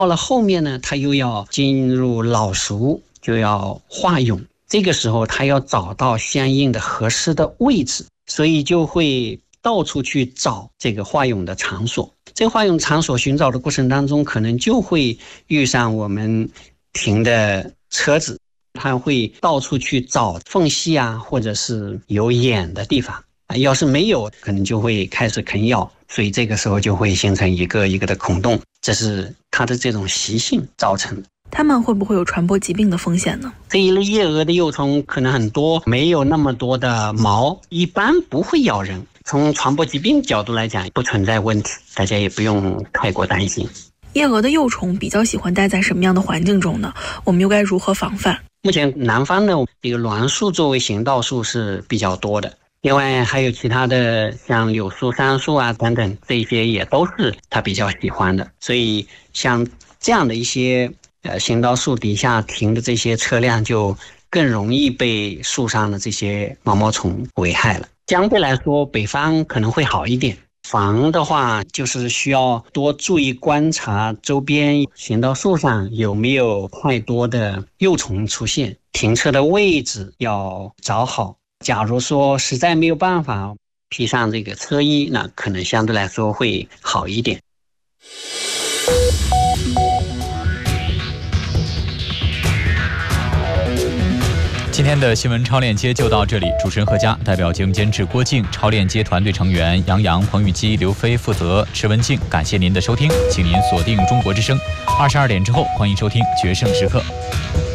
到了后面呢，它又要进入老熟，就要化蛹。这个时候它要找到相应的合适的位置，所以就会到处去找这个化蛹的场所。这个化蛹场所寻找的过程当中，可能就会遇上我们停的车子，它会到处去找缝隙啊，或者是有眼的地方。要是没有，可能就会开始啃咬，所以这个时候就会形成一个一个的孔洞，这是它的这种习性造成的。 它们会不会有传播疾病的风险呢？ 这一类夜蛾的幼虫可能很多，没有那么多的毛，一般不会咬人。从传播疾病角度来讲，不存在问题，大家也不用太过担心。 夜蛾的幼虫比较喜欢待在什么样的环境中呢？我们又该如何防范？ 目前南方的这个栾树作为行道树是比较多的，另外还有其他的像柳树、杉树啊等等，这些也都是它比较喜欢的。所以像这样的一些行道树底下停的这些车辆，就更容易被树上的这些毛毛虫危害了。相对来说，北方可能会好一点。防的话，就是需要多注意观察周边行道树上有没有太多的幼虫出现，停车的位置要找好。假如说实在没有办法披上这个车衣，那可能相对来说会好一点。 今天的新闻超链接就到这里，主持人何佳，代表节目监制郭靖，超链接团队成员杨洋、彭玉基、刘飞负责，池文静。感谢您的收听，请您锁定中国之声，22点之后欢迎收听决胜时刻。